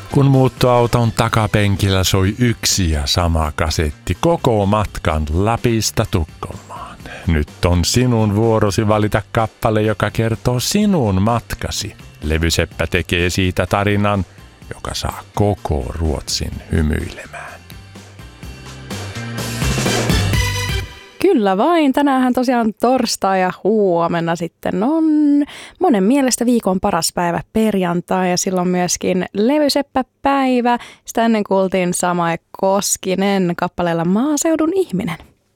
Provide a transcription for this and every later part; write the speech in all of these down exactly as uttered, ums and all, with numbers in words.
Kun muuttoauton takapenkillä soi yksi ja sama kasetti koko matkan Lapista Tukholmaan. Nyt on sinun vuorosi valita kappale, joka kertoo sinun matkasi. Levyseppä tekee siitä tarinan, joka saa koko Ruotsin hymyilemään. Kyllä vain. Tänäänhän tosiaan torstai ja huomenna sitten on monen mielestä viikon paras päivä perjantai ja silloin myöskin levyseppäpäivä. Sitä ennen kuultiin Samae Koskinen kappaleella Maaseudun ihminen.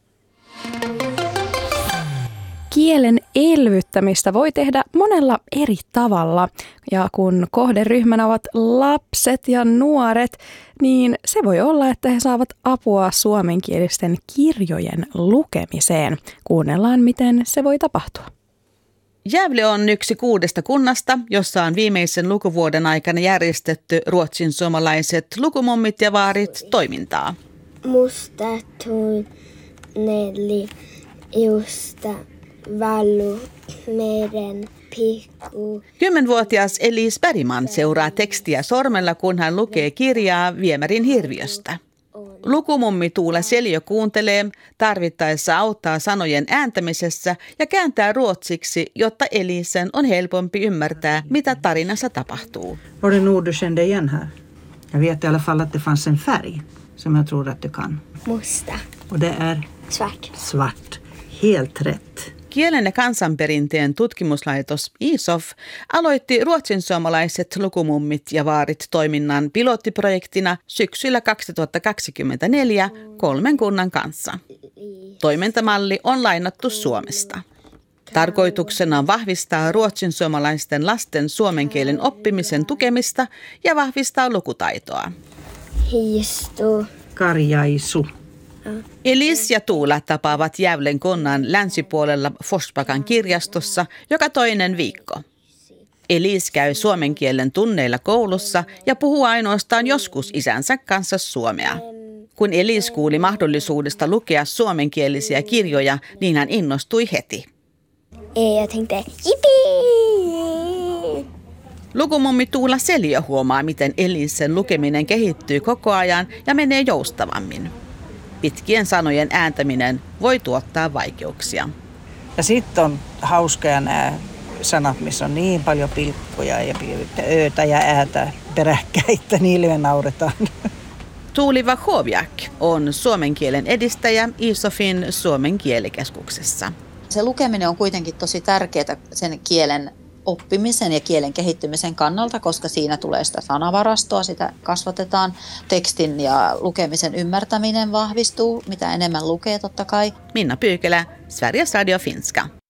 Kielen elvyttämistä voi tehdä monella eri tavalla ja kun kohderyhmänä ovat lapset ja nuoret, niin se voi olla, että he saavat apua suomenkielisten kirjojen lukemiseen. Kuunnellaan, miten se voi tapahtua. Gävle on yksi kuudesta kunnasta, jossa on viimeisen lukuvuoden aikana järjestetty ruotsin suomalaiset lukumummit ja vaarit toimintaa. Musta tunneli justa vallu meren pikku. Kymmenvuotias Elise Bergman seuraa tekstiä sormella, kun hän lukee kirjaa Viemärin hirviöstä. Lukumummi Tuula Seljö kuuntelee, tarvittaessa auttaa sanojen ääntämisessä ja kääntää ruotsiksi, jotta Elisen on helpompi ymmärtää, mitä tarinassa tapahtuu. Var det nog du kände igen här? Jag vet i alla fall att det fanns en färg som jag tror att du kan. Musta. Och det är Svart. svart. Helt rätt. Kielen ja kansanperinteen tutkimuslaitos I S O F aloitti ruotsinsuomalaiset lukumummit ja vaarit toiminnan pilottiprojektina syksyllä kaksituhattakaksikymmentäneljä kolmen kunnan kanssa. Toimintamalli on lainattu Suomesta. Tarkoituksena on vahvistaa ruotsinsuomalaisten lasten suomen kielen oppimisen tukemista ja vahvistaa lukutaitoa. Hiistu. Karjaisu. Elise ja Tuula tapaavat Gävlen kunnan länsipuolella Forsbakan kirjastossa joka toinen viikko. Elise käy suomen kielen tunneilla koulussa ja puhuu ainoastaan joskus isänsä kanssa suomea. Kun Elise kuuli mahdollisuudesta lukea suomenkielisiä kirjoja, niin hän innostui heti. Ei, jag tänkte jippii! Lukumummi Tuula Seljö huomaa, miten Elisen lukeminen kehittyy koko ajan ja menee joustavammin. Pitkien sanojen ääntäminen voi tuottaa vaikeuksia. Ja sitten on hauskoja nämä sanat, missä on niin paljon pilkkuja ja öötä ja äätä peräkkäin, että niille me nauretaan. Tuuli Wachowiak on suomen kielen edistäjä I S O F:in Suomen kielikeskuksessa. Se lukeminen on kuitenkin tosi tärkeää sen kielen oppimisen ja kielen kehittymisen kannalta, koska siinä tulee sitä sanavarastoa, sitä kasvatetaan. Tekstin ja lukemisen ymmärtäminen vahvistuu, mitä enemmän lukee totta kai. Minna Pyykälä, Sveriges Radio Finska.